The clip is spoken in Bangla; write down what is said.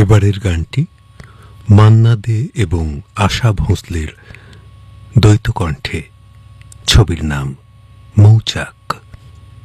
এবারের গানটি মান্না দে এবং আশা ভোঁসলের দ্বৈত কণ্ঠে। ছবির নাম মৌচাক।